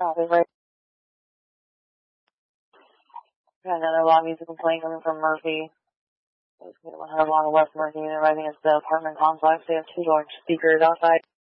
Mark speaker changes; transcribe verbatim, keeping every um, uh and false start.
Speaker 1: Copy, right. Got another loud music complaint coming from Murphy. one hundred along West Murphy, and arriving at the apartment complex. They have two large speakers outside.